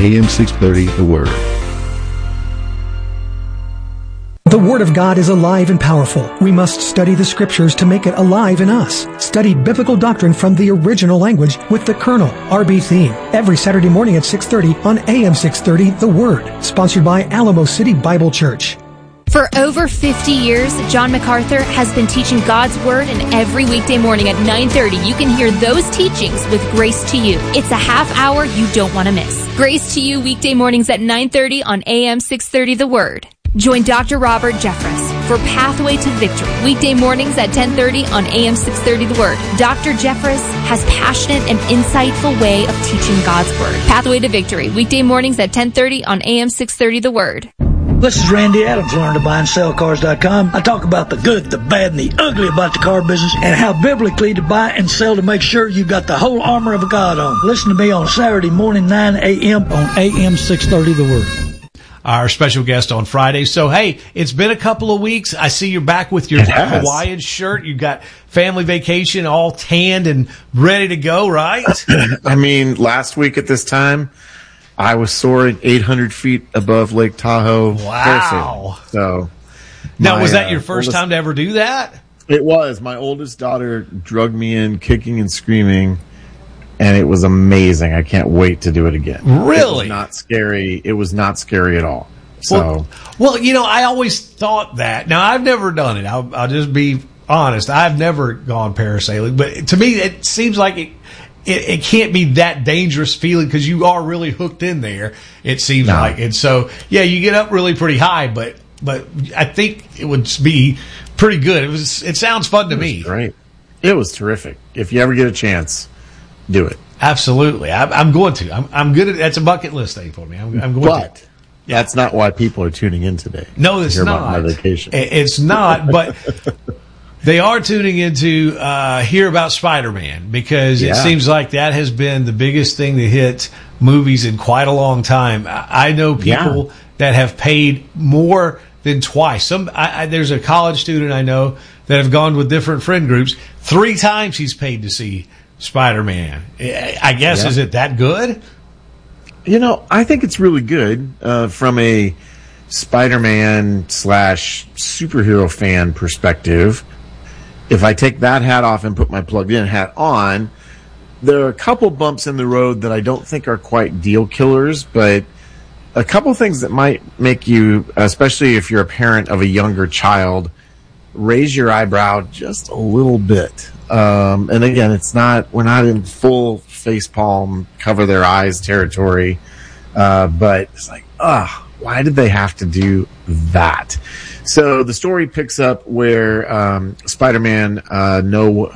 AM 630 The Word. The Word of God is alive and powerful. We must study the Scriptures to make it alive in us. Study biblical doctrine from the original language with the Colonel, R.B. Theme, every Saturday morning at 6:30 on AM 630 The Word. Sponsored by Alamo City Bible Church. For over 50 years, John MacArthur has been teaching God's Word, and every weekday morning at 9:30, you can hear those teachings with Grace to You. It's a half hour you don't want to miss. Grace to You, weekday mornings at 9:30 on AM 630 The Word. Join Dr. Robert Jeffress for Pathway to Victory, weekday mornings at 10:30 on AM 630 The Word. Dr. Jeffress has passionate and insightful way of teaching God's Word. Pathway to Victory, weekday mornings at 10:30 on AM 630 The Word. This is Randy Adams, learn-to-buy-and-sell-cars.com. I talk about the good, the bad, and the ugly about the car business and how biblically to buy and sell to make sure you've got the whole armor of God on. Listen to me on Saturday morning, 9 a.m. on AM 630 The Word. Our special guest on Friday. So, hey, it's been a couple of weeks. I see you're back with your Hawaiian shirt. You've got family vacation all tanned and ready to go, right? I mean, last week at this time, I was soaring 800 feet above Lake Tahoe. Wow. So, now, was that your first time to ever do that? It was. My oldest daughter drugged me in kicking and screaming, and it was amazing. I can't wait to do it again. Really? It was not scary. It was not scary at all. So, well, you know, I always thought that. Now, I've never done it. I'll just be honest. I've never gone parasailing, but to me, it seems like it can't be that dangerous feeling because you are really hooked in there. It seems like, and so yeah, you get up really pretty high, but I think it would be pretty good. It sounds fun to me. Great. It was terrific. If you ever get a chance, do it. Absolutely. I'm going to. I'm good at that's a bucket list thing for me. I'm going but to. That's not why people are tuning in today. No, it's not. About my vacation. It's not, but they are tuning in to hear about Spider-Man because it seems like that has been the biggest thing to hit movies in quite a long time. I know people that have paid more than twice. There's a college student I know that have gone with different friend groups. 3 times he's paid to see Spider-Man. I guess, is it that good? You know, I think it's really good from a Spider-Man / superhero fan perspective. If I take that hat off and put my plugged-in hat on, there are a couple bumps in the road that I don't think are quite deal killers, but a couple things that might make you, especially if you're a parent of a younger child, raise your eyebrow just a little bit. And again, we're not in full facepalm, cover their eyes territory. But it's like, why did they have to do that? So the story picks up where, Spider-Man, No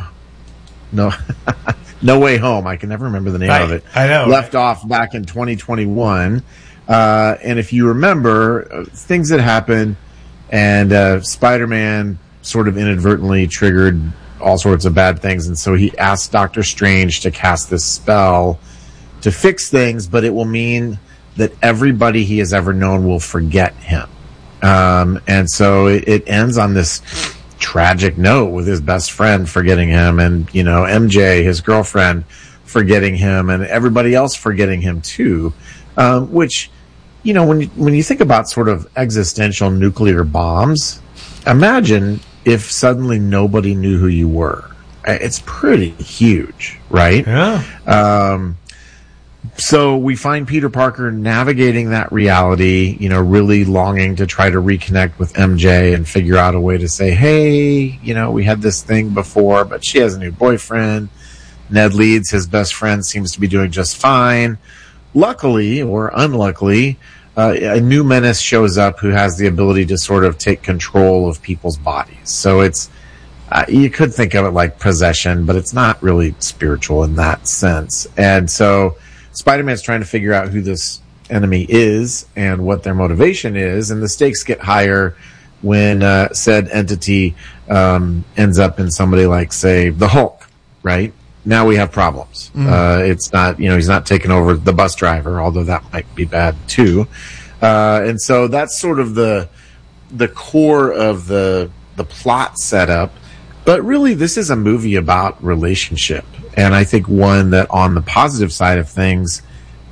Way Home. I can never remember the name of it. I know. Left off back in 2021. And if you remember, things that happened and, Spider-Man sort of inadvertently triggered all sorts of bad things, and so he asked Doctor Strange to cast this spell to fix things, but it will mean that everybody he has ever known will forget him. And so it ends on this tragic note with his best friend forgetting him, and MJ, his girlfriend, forgetting him, and everybody else forgetting him too. Which, when you think about sort of existential nuclear bombs, imagine if suddenly nobody knew who you were. It's pretty huge, right? Yeah. So we find Peter Parker navigating that reality, really longing to try to reconnect with MJ and figure out a way to say, hey, we had this thing before, but she has a new boyfriend. Ned Leeds, his best friend, seems to be doing just fine. Luckily, or unluckily, a new menace shows up who has the ability to sort of take control of people's bodies. So it's, you could think of it like possession, but it's not really spiritual in that sense. And so Spider-Man's trying to figure out who this enemy is and what their motivation is, and the stakes get higher when said entity ends up in somebody like, say, the Hulk, right? Now we have problems. It's not, he's not taking over the bus driver, although that might be bad too. And so that's sort of the core of the plot setup. But really, this is a movie about relationship. And I think one that on the positive side of things,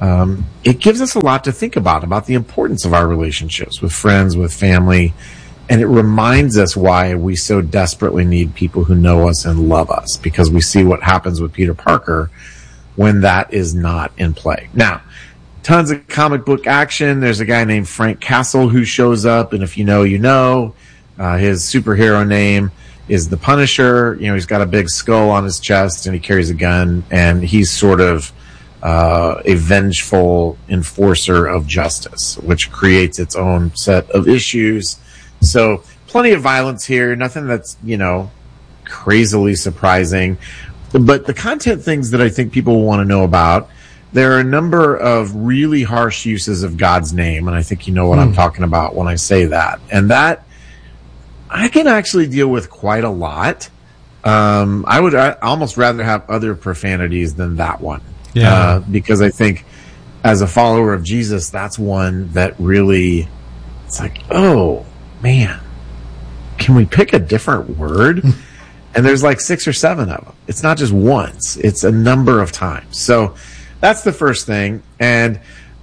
it gives us a lot to think about the importance of our relationships with friends, with family, and it reminds us why we so desperately need people who know us and love us, because we see what happens with Peter Parker when that is not in play. Now, tons of comic book action. There's a guy named Frank Castle who shows up, and if you know, you know. His superhero name is the Punisher. You know, he's got a big skull on his chest, and he carries a gun, and he's sort of a vengeful enforcer of justice, which creates its own set of issues. So plenty of violence here, nothing that's, you know, crazily surprising. But the content things that I think people want to know about, there are a number of really harsh uses of God's name, and I think you know what I'm talking about when I say that. And that I can actually deal with quite a lot. I would almost rather have other profanities than that one. Yeah. Because I think as a follower of Jesus, that's one that really, it's like, oh, man, can we pick a different word? And there's like 6 or 7 of them. It's not just once. It's a number of times. So that's the first thing. And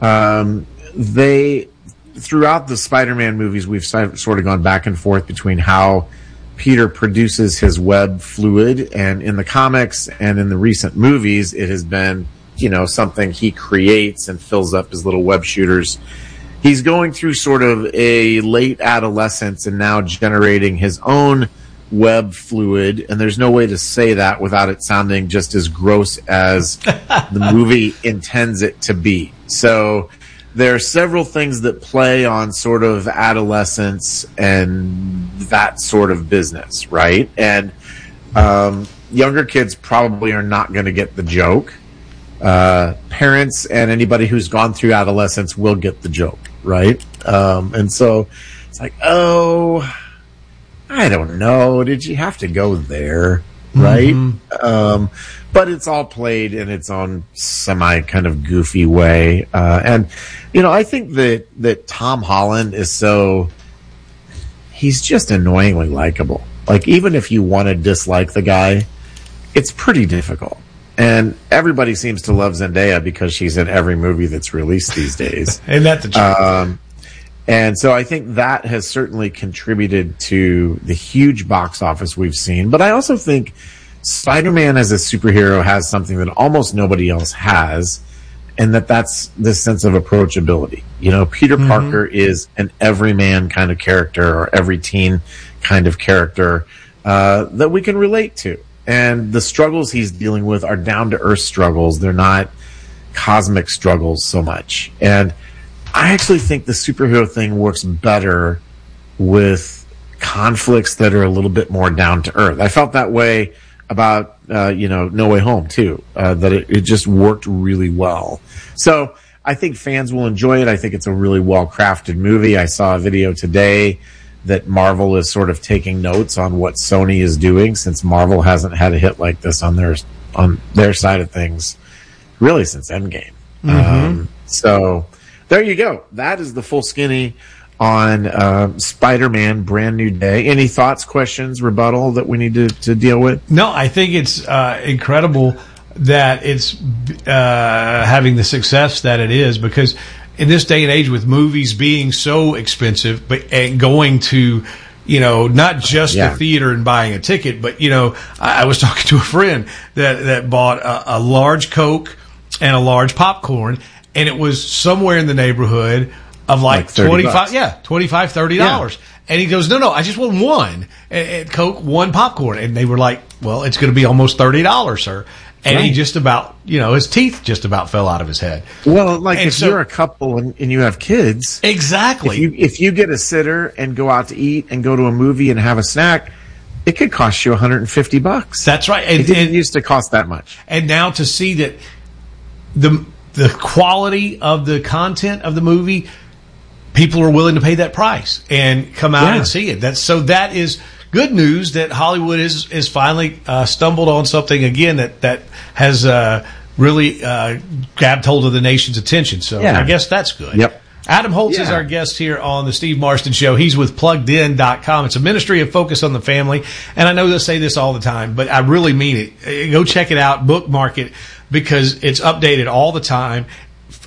throughout the Spider-Man movies, we've sort of gone back and forth between how Peter produces his web fluid. And in the comics and in the recent movies, it has been, you know, something he creates and fills up his little web shooters. He's going through sort of a late adolescence and now generating his own web fluid, and there's no way to say that without it sounding just as gross as the movie intends it to be. So there are several things that play on sort of adolescence and that sort of business, right? And younger kids probably are not going to get the joke. Parents and anybody who's gone through adolescence will get the joke, right? And so it's like, oh, I don't know. Did you have to go there? Right? Mm-hmm. But it's all played in its own semi kind of goofy way. And, you know, I think that Tom Holland is he's just annoyingly likable. Like, even if you want to dislike the guy, it's pretty difficult. And everybody seems to love Zendaya because she's in every movie that's released these days. Ain't that the truth? And so I think that has certainly contributed to the huge box office we've seen. But I also think Spider-Man as a superhero has something that almost nobody else has, and that's this sense of approachability. You know, Peter Parker is an everyman kind of character, or every teen kind of character that we can relate to. And the struggles he's dealing with are down-to-earth struggles. They're not cosmic struggles so much. And I actually think the superhero thing works better with conflicts that are a little bit more down to earth. I felt that way about, No Way Home too, that it just worked really well. So I think fans will enjoy it. I think it's a really well crafted movie. I saw a video today that Marvel is sort of taking notes on what Sony is doing, since Marvel hasn't had a hit like this on their side of things really since Endgame. So there you go. That is the full skinny on Spider-Man Brand New Day. Any thoughts, questions, rebuttal that we need to deal with? No, I think it's incredible that it's having the success that it is, because in this day and age, with movies being so expensive, and going to, not just the theater and buying a ticket, but, I was talking to a friend that bought a large Coke and a large popcorn, and it was somewhere in the neighborhood of like $25, $30. Yeah. And he goes, no, I just want one Coke, one popcorn. And they were like, well, it's going to be almost $30, sir. And he just about, his teeth just about fell out of his head. Well, if you're a couple and you have kids. Exactly. If you get a sitter and go out to eat and go to a movie and have a snack, it could cost you $150. That's right. It didn't used to cost that much. And now to see that the quality of the content of the movie, people are willing to pay that price and come out and see it. That is good news that Hollywood is finally stumbled on something again that has really grabbed hold of the nation's attention. So I guess that's good. Yep. Adam Holtz is our guest here on the Steve Marston Show. He's with PluggedIn.com. It's a ministry of focus on the family. And I know they say this all the time, but I really mean it. Go check it out, bookmark it, because it's updated all the time.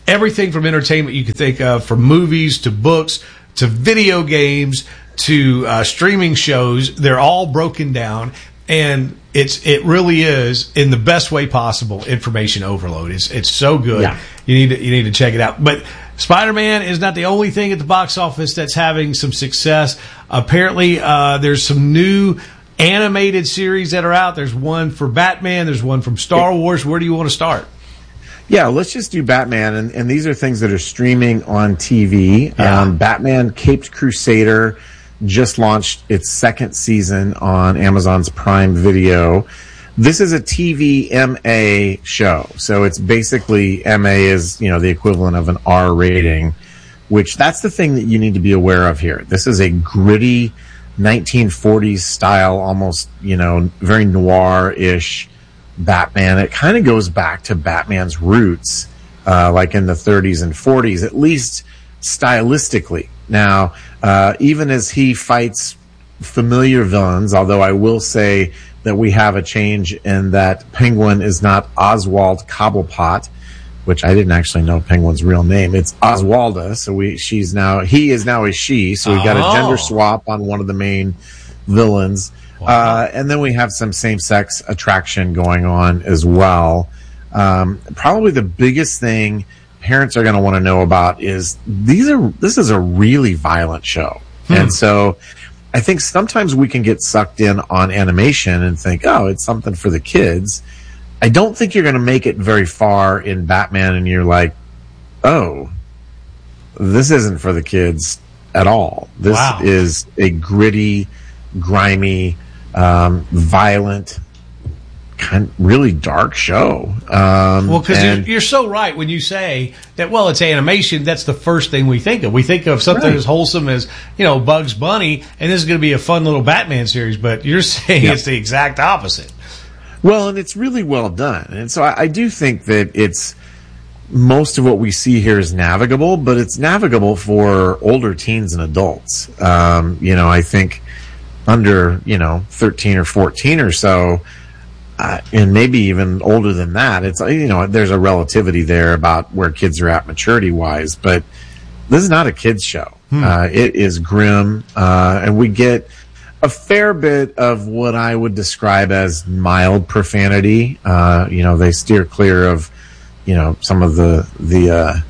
everything from entertainment you could think of, from movies to books to video games to streaming shows. They're all broken down, and it really is, in the best way possible, information overload. It's so good. Yeah. You need to check it out. But Spider-Man is not the only thing at the box office that's having some success. Apparently, there's some new animated series that are out. There's one for Batman. There's one from Star Wars. Where do you want to start? Yeah, let's just do Batman. And these are things that are streaming on TV. Yeah. Batman Caped Crusader just launched its second season on Amazon's Prime Video. This is a TV MA show. So it's basically, MA is, the equivalent of an R rating, which that's the thing that you need to be aware of here. This is a gritty 1940s style, almost, very noir-ish Batman. It kind of goes back to Batman's roots, like in the 30s and 40s, at least stylistically. Now, even as he fights familiar villains, although I will say that we have a change in that Penguin is not Oswald Cobblepot, which I didn't actually know Penguin's real name. It's Oswalda, so he is now a she, so we got a gender swap on one of the main villains. Wow. And then we have some same-sex attraction going on as well. Probably the biggest thing parents are going to want to know about is this is a really violent show. And so I think sometimes we can get sucked in on animation and think, oh, it's something for the kids. I don't think you're going to make it very far in Batman and you're like, oh, this isn't for the kids at all. This is a gritty, grimy, violent, really dark show. Because you're so right when you say that, well, it's animation. That's the first thing we think of. We think of something as wholesome as, Bugs Bunny, and this is going to be a fun little Batman series, but you're saying it's the exact opposite. Well, and it's really well done. And so I do think that most of what we see here is navigable, but it's navigable for older teens and adults. I think under, 13 or 14 or so, and maybe even older than that. It's, there's a relativity there about where kids are at maturity wise, but this is not a kids show. It is grim, and we get a fair bit of what I would describe as mild profanity. They steer clear of, some of the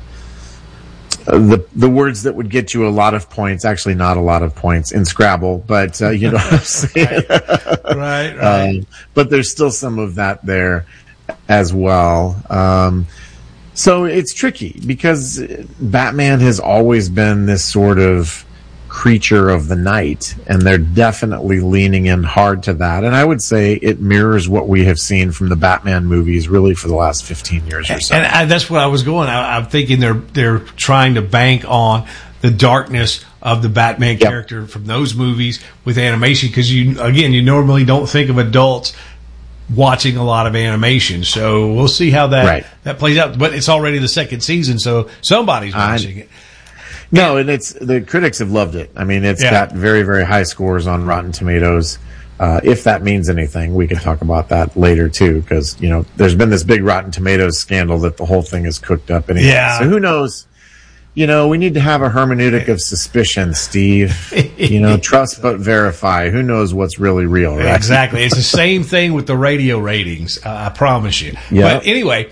words that would get you a lot of points, actually not a lot of points in Scrabble, but you know what I'm saying? Right. But there's still some of that there as well. So it's tricky because Batman has always been this sort of creature of the night, and they're definitely leaning in hard to that. And I would say it mirrors what we have seen from the Batman movies really for the last 15 years or so. And that's what I was going. I'm thinking they're trying to bank on the darkness of the Batman character from those movies with animation, because you normally don't think of adults watching a lot of animation. So we'll see how that plays out. But it's already the second season, so somebody's watching it. No, and the critics have loved it. I mean, it's got very, very high scores on Rotten Tomatoes. If that means anything, we can talk about that later too, because there's been this big Rotten Tomatoes scandal that the whole thing is cooked up anyway. Yeah. So who knows? We need to have a hermeneutic of suspicion, Steve. Trust but verify. Who knows what's really real, right? Exactly. It's the same thing with the radio ratings. I promise you. Yep. But anyway.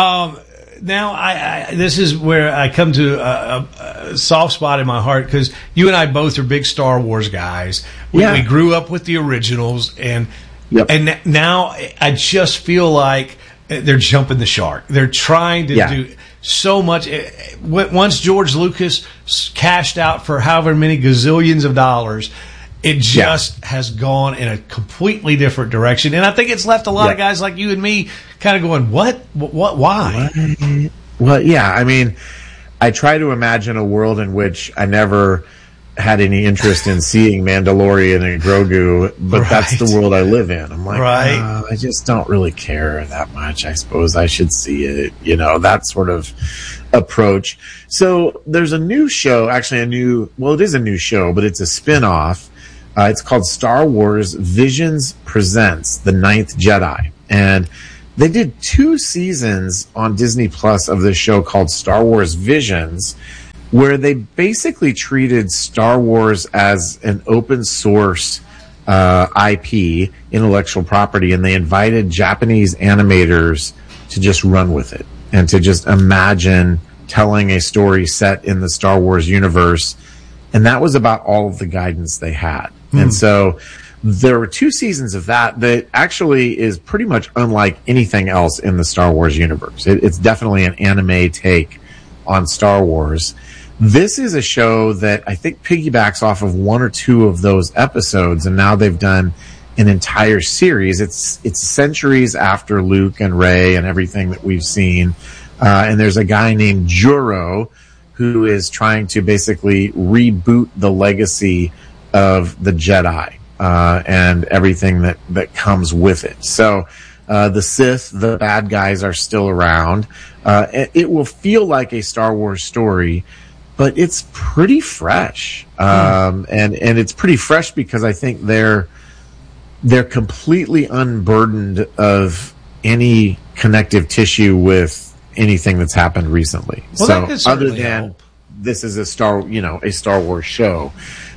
Now, this is where I come to a soft spot in my heart, because you and I both are big Star Wars guys. We grew up with the originals, and now I just feel like they're jumping the shark. They're trying to do so much. Once George Lucas cashed out for however many gazillions of dollars, it just has gone in a completely different direction. And I think it's left a lot of guys like you and me kind of going, what, why? Well, I mean, I try to imagine a world in which I never had any interest in seeing Mandalorian and Grogu, but that's the world I live in. I'm like, I just don't really care that much. I suppose I should see it, that sort of approach. So there's a new show, actually it is a new show, but it's a spin-off. It's called Star Wars Visions Presents The Ninth Jedi. And They did 2 seasons on Disney Plus of this show called Star Wars Visions, where they basically treated Star Wars as an open source IP, intellectual property, and they invited Japanese animators to just run with it and to just imagine telling a story set in the Star Wars universe. And that was about all of the guidance they had. And so there were 2 seasons of that actually is pretty much unlike anything else in the Star Wars universe. It's definitely an anime take on Star Wars. This is a show that I think piggybacks off of 1 or 2 of those episodes, and now they've done an entire series. It's centuries after Luke and Rey and everything that we've seen. And there's a guy named Juro who is trying to basically reboot the legacy of the Jedi and everything that comes with it. So the Sith, the bad guys, are still around. It will feel like a Star Wars story, but it's pretty fresh. And it's pretty fresh because I think they're completely unburdened of any connective tissue with anything that's happened recently. Well, so other than this is a Star Wars show.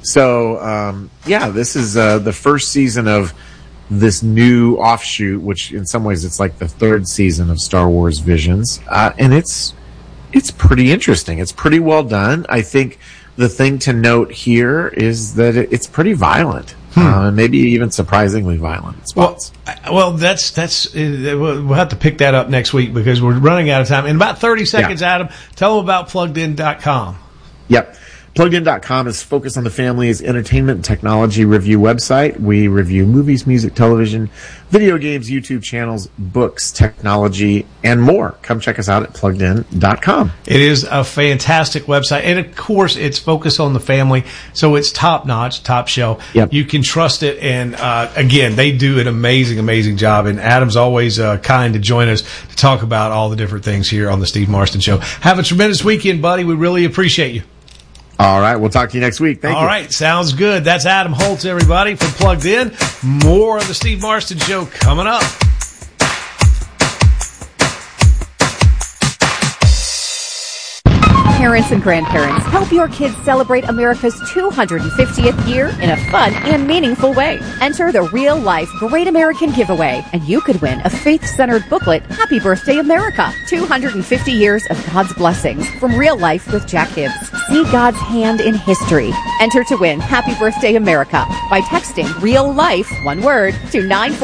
So this is the first season of this new offshoot, which in some ways it's like the 3rd season of Star Wars Visions, and it's pretty interesting. It's pretty well done. I think the thing to note here is that it's pretty violent. Maybe even surprisingly violent in spots. Well, that's we'll have to pick that up next week because we're running out of time. In about 30 seconds, Adam, tell them about PluggedIn.com. Yep. PluggedIn.com is focused on the family's entertainment and technology review website. We review movies, music, television, video games, YouTube channels, books, technology, and more. Come check us out at PluggedIn.com. It is a fantastic website. And, of course, it's focused on the family, so it's top-notch, top shelf. Yep. You can trust it. And, again, they do an amazing, amazing job. And Adam's always kind to join us to talk about all the different things here on the Steve Marston Show. Have a tremendous weekend, buddy. We really appreciate you. All right. We'll talk to you next week. Thank you. All right. Sounds good. That's Adam Holtz, everybody, from Plugged In. More of the Steve Marston Show coming up. Parents and grandparents, help your kids celebrate America's 250th year in a fun and meaningful way. Enter the Real Life Great American Giveaway, and you could win a faith-centered booklet, Happy Birthday America, 250 years of God's blessings from Real Life with Jack Hibbs. See God's hand in history. Enter to win Happy Birthday America by texting Real Life, one word, to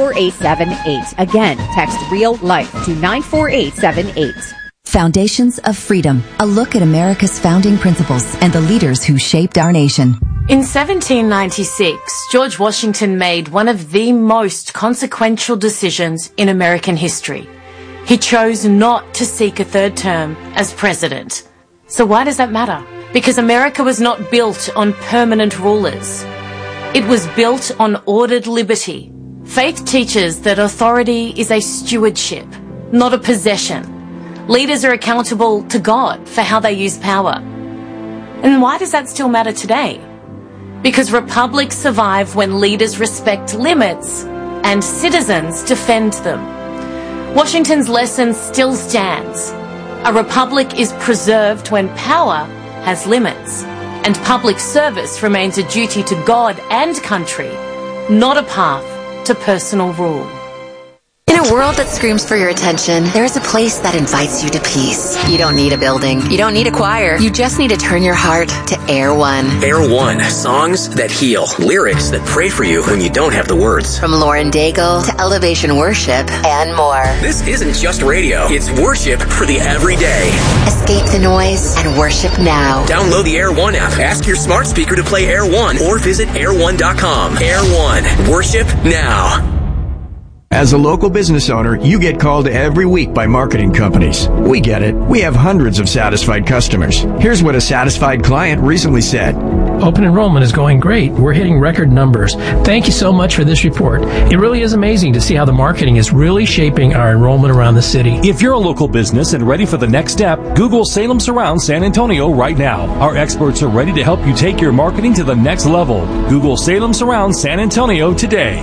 94878. Again, text Real Life to 94878. Foundations of Freedom, a look at America's founding principles and the leaders who shaped our nation. In 1796, George Washington made one of the most consequential decisions in American history. He chose not to seek a 3rd term as president. So why does that matter? Because America was not built on permanent rulers. It was built on ordered liberty. Faith teaches that authority is a stewardship, not a possession. Leaders are accountable to God for how they use power. And why does that still matter today? Because republics survive when leaders respect limits and citizens defend them. Washington's lesson still stands. A republic is preserved when power has limits, and public service remains a duty to God and country, not a path to personal rule. In a world that screams for your attention, there's a place that invites you to peace. You don't need a building. You don't need a choir. You just need to turn your heart to Air One. Air One, songs that heal, lyrics that pray for you when you don't have the words. From Lauren Daigle to Elevation Worship and more. This isn't just radio. It's worship for the everyday. Escape the noise and worship now. Download the Air One app. Ask your smart speaker to play Air One or visit air1.com. Air One, worship now. As a local business owner, you get called every week by marketing companies. We get it. We have hundreds of satisfied customers. Here's what a satisfied client recently said. Open enrollment is going great. We're hitting record numbers. Thank you so much for this report. It really is amazing to see how the marketing is really shaping our enrollment around the city. If you're a local business and ready for the next step, Google Salem Surround San Antonio right now. Our experts are ready to help you take your marketing to the next level. Google Salem Surround San Antonio today.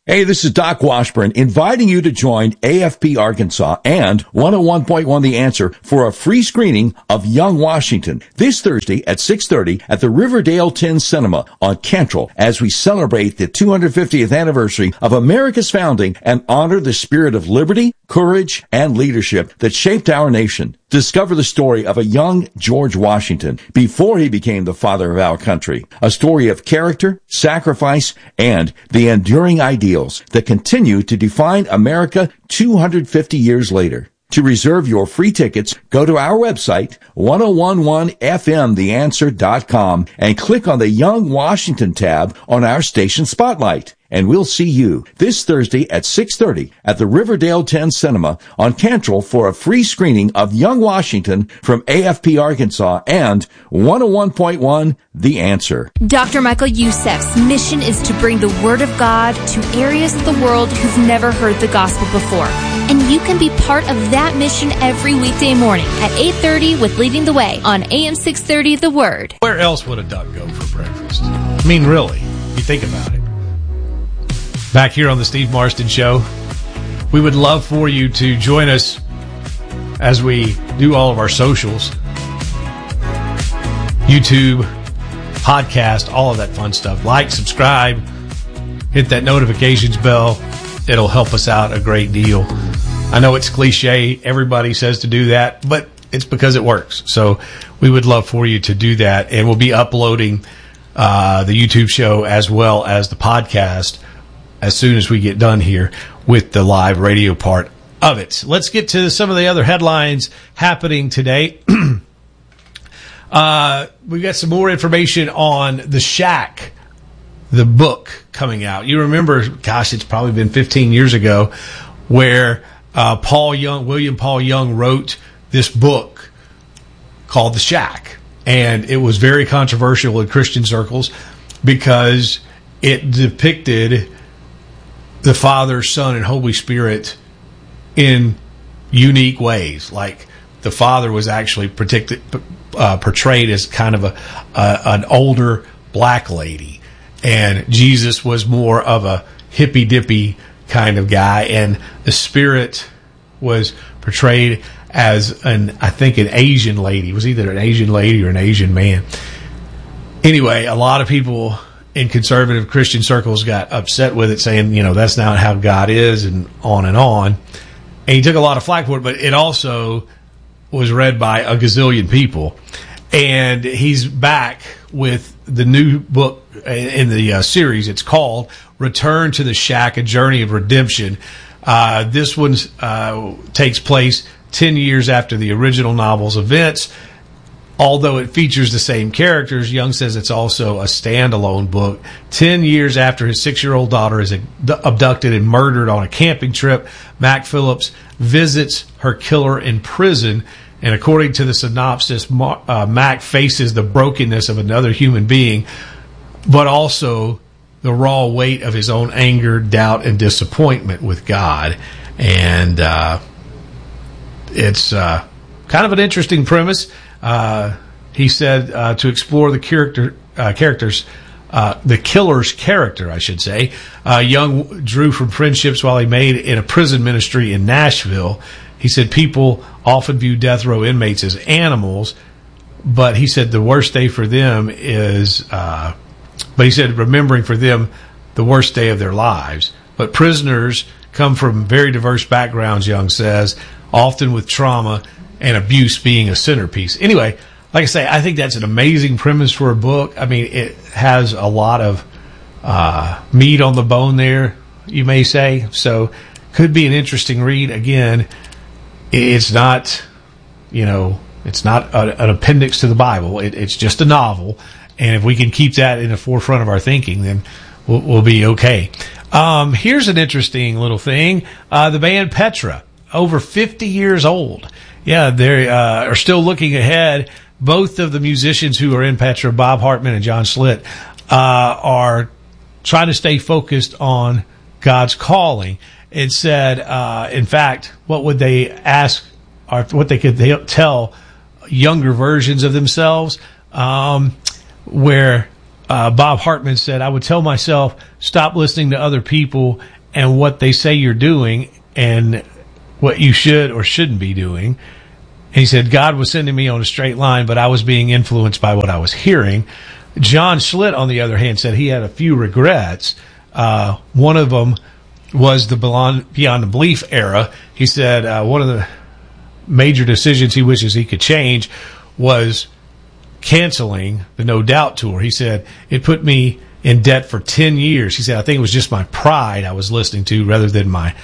Hey, this is Doc Washburn inviting you to join AFP Arkansas and 101.1 The Answer for a free screening of Young Washington this Thursday at 6:30 at the Riverdale 10 Cinema on Cantrell as we celebrate the 250th anniversary of America's founding and honor the spirit of liberty, courage, and leadership that shaped our nation. Discover the story of a young George Washington before he became the father of our country. A story of character, sacrifice, and the enduring ideals that continue to define America 250 years later. To reserve your free tickets, go to our website, 1011fmtheanswer.com, and click on the Young Washington tab on our station spotlight. And we'll see you this Thursday at 6:30 at the Riverdale 10 Cinema on Cantrell for a free screening of Young Washington from AFP Arkansas and 101.1 The Answer. Dr. Michael Youssef's mission is to bring the Word of God to areas of the world who've never heard the gospel before. And you can be part of that mission every weekday morning at 8:30 with Leading the Way on AM 630 The Word. Where else would a duck go for breakfast? I mean, really, you think about it. Back here on the Steve Marston Show, we would love for you to join us as we do all of our socials, YouTube, podcast, all of that fun stuff. Like, subscribe, hit that notifications bell. It'll help us out a great deal. I know it's cliche. Everybody says to do that, but it's because it works. So we would love for you to do that. And we'll be uploading the YouTube show as well as the podcast as soon as we get done here with the live radio part of it. Let's get to some of the other headlines happening today. We've got some more information on The Shack, the book coming out. You remember, gosh, it's probably been 15 years ago, where William Paul Young wrote this book called The Shack. And it was very controversial in Christian circles because it depicted the Father, Son, and Holy Spirit in unique ways. Like the Father was actually portrayed as kind of an older black lady, and Jesus was more of a hippy-dippy kind of guy, and the Spirit was portrayed as I think an Asian lady. It was either an Asian lady or an Asian man. Anyway, a lot of people in conservative Christian circles got upset with it, saying, that's not how God is, and on and on. And he took a lot of flack for it, but it also was read by a gazillion people. And he's back with the new book in the series. It's called Return to the Shack, A Journey of Redemption. This one takes place 10 years after the original novel's events. Although it features the same characters, Young says it's also a standalone book. 10 years after his 6-year-old daughter is abducted and murdered on a camping trip, Mac Phillips visits her killer in prison. And according to the synopsis, Mac faces the brokenness of another human being, but also the raw weight of his own anger, doubt, and disappointment with God. And it's kind of an interesting premise. He said to explore the the killer's character, I should say. Young drew from friendships while he made in a prison ministry in Nashville. He said people often view death row inmates as animals, but he said the worst day for them is, but he said remembering for them the worst day of their lives. But prisoners come from very diverse backgrounds, Young says, often with trauma and abuse being a centerpiece. Anyway, like I say, I think that's an amazing premise for a book. I mean, it has a lot of meat on the bone there, you may say. So could be an interesting read. Again, it's not, it's not an appendix to the Bible. It's just a novel. And if we can keep that in the forefront of our thinking, then we'll be okay. Here's an interesting little thing. The band Petra, over 50 years old. Yeah, they are still looking ahead. Both of the musicians who are in Petra, Bob Hartman and John Slitt, are trying to stay focused on God's calling. It said, in fact, what would they ask, or what they could tell younger versions of themselves, where Bob Hartman said, I would tell myself, stop listening to other people and what they say you're doing and what you should or shouldn't be doing. And he said, God was sending me on a straight line, but I was being influenced by what I was hearing. John Schlitt, on the other hand, said he had a few regrets. One of them was the Beyond the Belief era. He said one of the major decisions he wishes he could change was canceling the No Doubt tour. He said, it put me in debt for 10 years. He said, I think it was just my pride I was listening to rather than my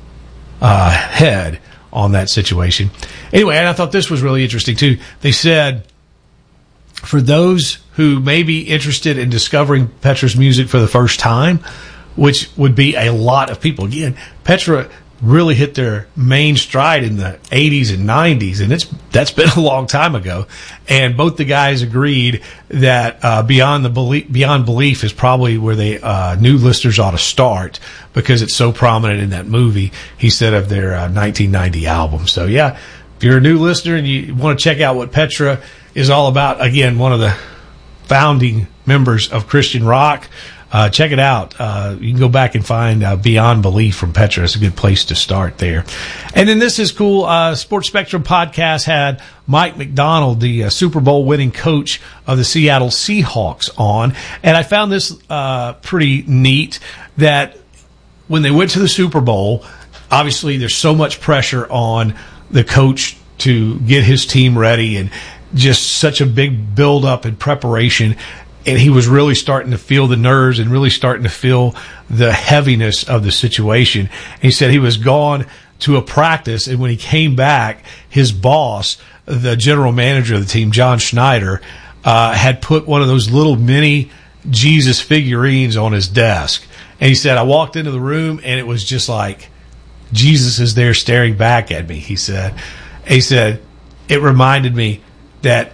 head on that situation. Anyway, and I thought this was really interesting too. They said, for those who may be interested in discovering Petra's music for the first time, which would be a lot of people. Again, Petra really hit their main stride in the 80s and 90s, and that's been a long time ago. And both the guys agreed that Beyond Belief is probably where they new listeners ought to start because it's so prominent in that movie, he said, of their 1990 album. So, yeah, if you're a new listener and you want to check out what Petra is all about, again, one of the founding members of Christian rock, check it out. You can go back and find Beyond Belief from Petra. It's a good place to start there. And then this is cool. Sports Spectrum podcast had Mike McDonald, the Super Bowl winning coach of the Seattle Seahawks, on. And I found this pretty neat that when they went to the Super Bowl, obviously there's so much pressure on the coach to get his team ready and just such a big build-up and preparation. And he was really starting to feel the nerves and really starting to feel the heaviness of the situation. And he said he was gone to a practice, and when he came back, his boss, the general manager of the team, John Schneider, had put one of those little mini Jesus figurines on his desk. And he said, I walked into the room, and it was just like Jesus is there staring back at me, he said. And he said, it reminded me that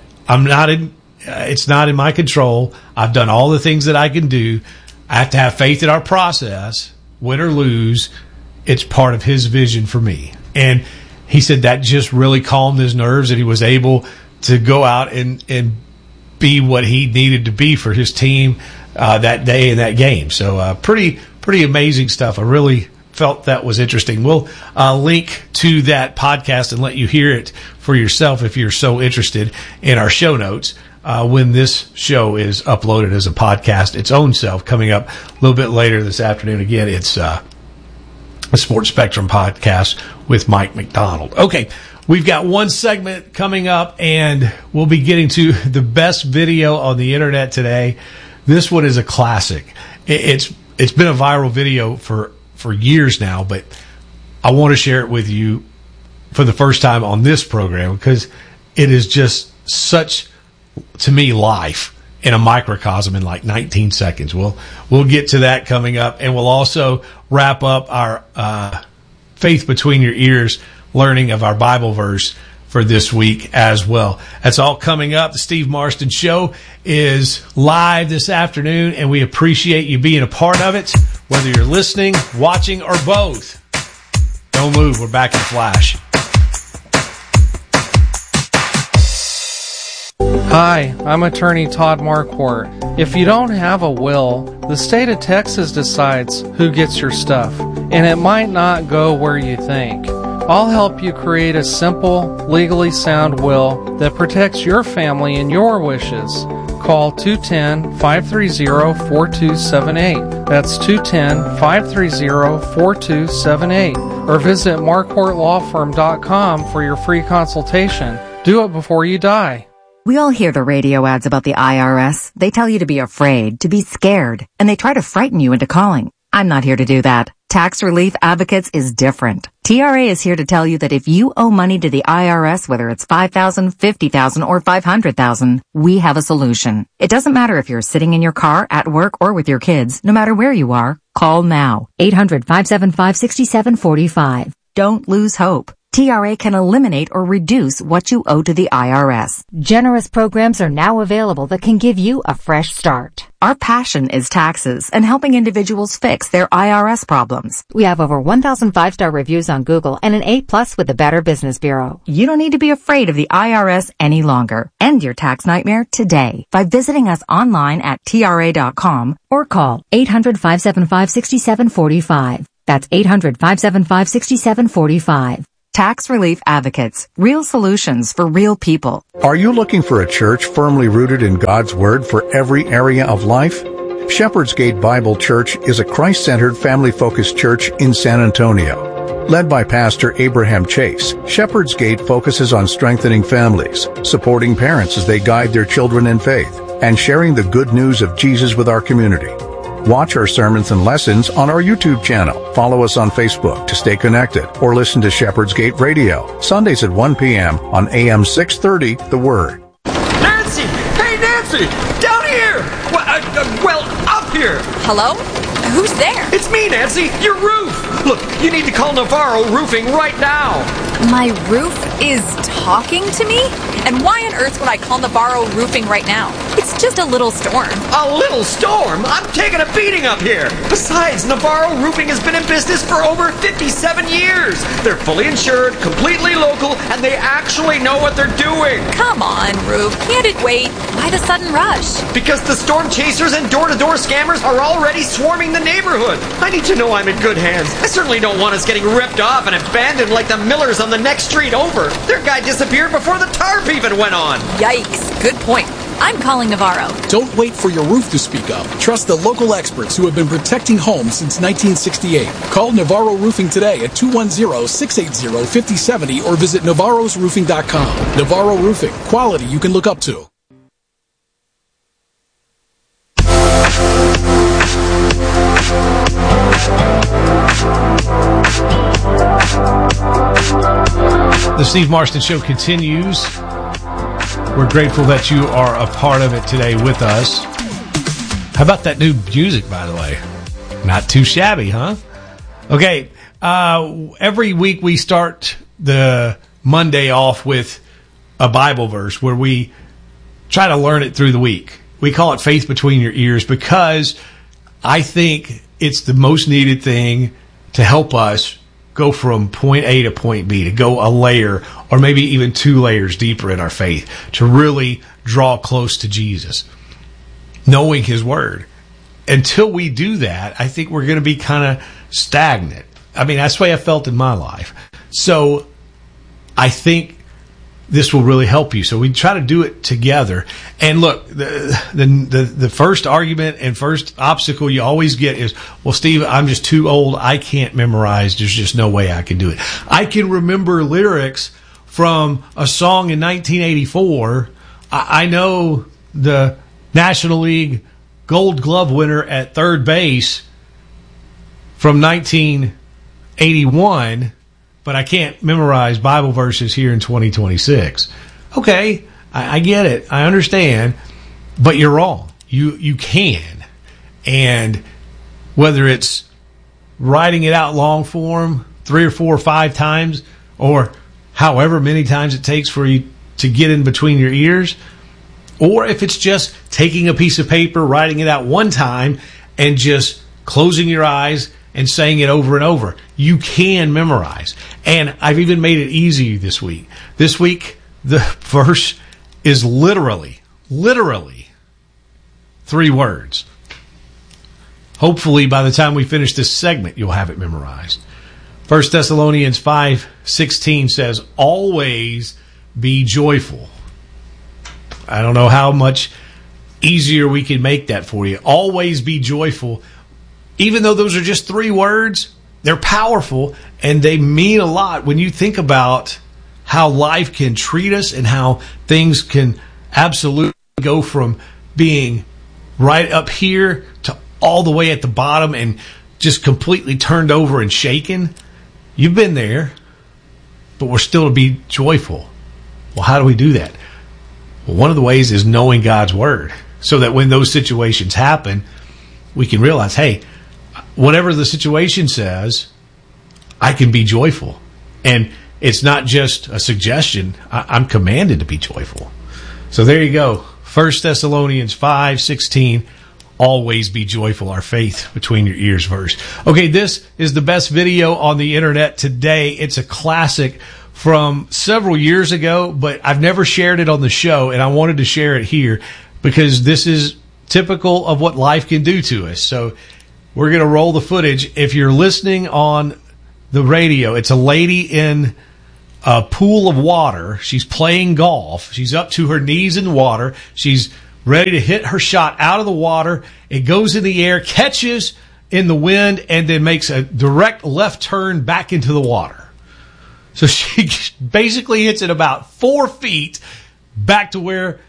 it's not in my control. I've done all the things that I can do. I have to have faith in our process. Win or lose, it's part of his vision for me. And he said that just really calmed his nerves, and he was able to go out and be what he needed to be for his team that day in that game. So pretty amazing stuff. I really felt that was interesting. We'll link to that podcast and let you hear it for yourself if you're so interested in our show notes. When this show is uploaded as a podcast, its own self, coming up a little bit later this afternoon. Again, it's a Sports Spectrum podcast with Mike McDonald. Okay, we've got one segment coming up, and we'll be getting to the best video on the internet today. This one is a classic. It's been a viral video for years now, but I want to share it with you for the first time on this program because it is just such, to me, life in a microcosm in like 19 seconds. We'll get to that coming up, and we'll also wrap up our Faith Between Your Ears learning of our Bible verse for this week as well. That's all coming up. The Steve Marston Show is live this afternoon, and we appreciate you being a part of it, whether you're listening, watching, or both. Don't move. We're back in a flash. Hi, I'm attorney Todd Marquardt. If you don't have a will, the state of Texas decides who gets your stuff, and it might not go where you think. I'll help you create a simple, legally sound will that protects your family and your wishes. Call 210-530-4278. That's 210-530-4278. Or visit marquardtlawfirm.com for your free consultation. Do it before you die. We all hear the radio ads about the IRS. They tell you to be afraid, to be scared, and they try to frighten you into calling. I'm not here to do that. Tax Relief Advocates is different. TRA is here to tell you that if you owe money to the IRS, whether it's $5,000, $50,000, or $500,000, we have a solution. It doesn't matter if you're sitting in your car, at work, or with your kids. No matter where you are, call now. 800-575-6745. Don't lose hope. TRA can eliminate or reduce what you owe to the IRS. Generous programs are now available that can give you a fresh start. Our passion is taxes and helping individuals fix their IRS problems. We have over 1,000 5-star reviews on Google and an A+ with the Better Business Bureau. You don't need to be afraid of the IRS any longer. End your tax nightmare today by visiting us online at TRA.com or call 800-575-6745. That's 800-575-6745. Tax Relief Advocates. Real solutions for real people. Are you looking for a church firmly rooted in God's Word for every area of life? Shepherd's Gate Bible Church is a Christ-centered, family-focused church in San Antonio. Led by Pastor Abraham Chase, Shepherd's Gate focuses on strengthening families, supporting parents as they guide their children in faith, and sharing the good news of Jesus with our community. Watch our sermons and lessons on our YouTube channel. Follow us on Facebook to stay connected, or listen to Shepherd's Gate Radio, Sundays at 1 p.m. on AM 630, The Word. Nancy! Hey, Nancy! Down here! Well, up here! Hello? Who's there? It's me, Nancy! Your roof! Look, you need to call Navarro Roofing right now! My roof is talking to me? And why on earth would I call Navarro Roofing right now? It's just a little storm. A little storm? I'm taking a beating up here! Besides, Navarro Roofing has been in business for over 57 years! They're fully insured, completely local, and they actually know what they're doing! Come on, Roof. Can't it wait? Why the sudden rush? Because the storm chasers and door-to-door scammers are already swarming the neighborhood. I need to know I'm in good hands. I certainly don't want us getting ripped off and abandoned like the Millers on the next street over. Their guy disappeared before the tarp even went on. Yikes. Good point. I'm calling Navarro. Don't wait for your roof to speak up. Trust the local experts who have been protecting homes since 1968. Call Navarro Roofing today at 210-680-5070 or visit navarrosroofing.com. Navarro Roofing. Quality you can look up to. The Steve Marston Show continues. We're grateful that you are a part of it today with us. How about that new music, by the way? Not too shabby, huh? Okay, every week we start the Monday off with a Bible verse where we try to learn it through the week. We call it Faith Between Your Ears because I think it's the most needed thing to help us go from point A to point B, to go a layer or maybe even 2 layers deeper in our faith, to really draw close to Jesus, knowing His Word. Until we do that, I think we're going to be kind of stagnant. I mean, that's the way I felt in my life. So I think this will really help you. So we try to do it together. And look, the first argument and first obstacle you always get is, well, Steve, I'm just too old. I can't memorize. There's just no way I can do it. I can remember lyrics from a song in 1984. I know the National League Gold Glove winner at third base from 1981, but I can't memorize Bible verses here in 2026. Okay, I get it. I understand. But you're wrong. You can. And whether it's writing it out long form 3 or 4 or 5 times, or however many times it takes for you to get in between your ears, or if it's just taking a piece of paper, writing it out one time, and just closing your eyes and saying it over and over, you can memorize. And I've even made it easier this week. This week, the verse is literally 3 words. Hopefully, by the time we finish this segment, you'll have it memorized. 1 Thessalonians 5:16 says, always be joyful. I don't know how much easier we can make that for you. Always be joyful. Even though those are just 3 words, they're powerful and they mean a lot when you think about how life can treat us and how things can absolutely go from being right up here to all the way at the bottom and just completely turned over and shaken. You've been there, but we're still to be joyful. Well, how do we do that? Well, one of the ways is knowing God's Word, so that when those situations happen, we can realize, hey, whatever the situation says, I can be joyful. And it's not just a suggestion. I'm commanded to be joyful. So there you go. 1 Thessalonians 5:16. Always be joyful, our faith between your ears verse. Okay, this is the best video on the internet today. It's a classic from several years ago, but I've never shared it on the show, and I wanted to share it here because this is typical of what life can do to us. So we're going to roll the footage. If you're listening on the radio, it's a lady in a pool of water. She's playing golf. She's up to her knees in water. She's ready to hit her shot out of the water. It goes in the air, catches in the wind, and then makes a direct left turn back into the water. So she basically hits it about 4 feet back to where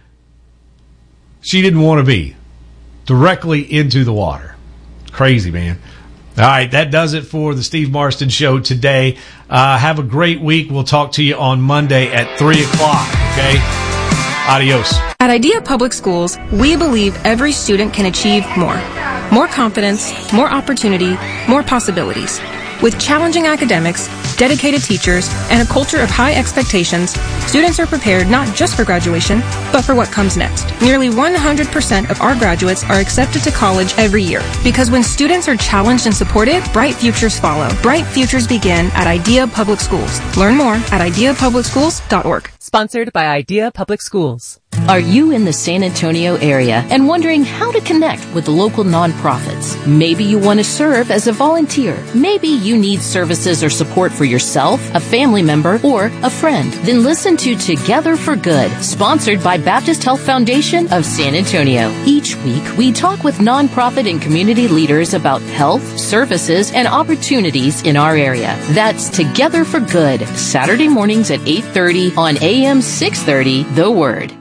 she didn't want to be, directly into the water. Crazy, man. All right, that does it for the Steve Marston Show today. Have a great week. We'll talk to you on Monday at 3 o'clock, okay? Adios. At Idea Public Schools, we believe every student can achieve more. More confidence, more opportunity, more possibilities. With challenging academics, dedicated teachers, and a culture of high expectations, students are prepared not just for graduation, but for what comes next. Nearly 100% of our graduates are accepted to college every year. Because when students are challenged and supported, bright futures follow. Bright futures begin at Idea Public Schools. Learn more at ideapublicschools.org. Sponsored by Idea Public Schools. Are you in the San Antonio area and wondering how to connect with local nonprofits? Maybe you want to serve as a volunteer. Maybe you need services or support for yourself, a family member, or a friend. Then listen to Together for Good, sponsored by Baptist Health Foundation of San Antonio. Each week, we talk with nonprofit and community leaders about health, services, and opportunities in our area. That's Together for Good, Saturday mornings at 8:30 on AM 630, The Word.